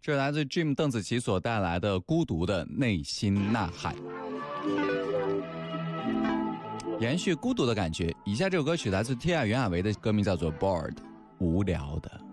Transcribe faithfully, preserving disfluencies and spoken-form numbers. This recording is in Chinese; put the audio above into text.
这是来自 Jim 邓紫棋所带来的《孤独的内心呐喊》。延续孤独的感觉，以下这首歌曲来自天涯袁娅维的歌名叫做 Bored， 无聊的。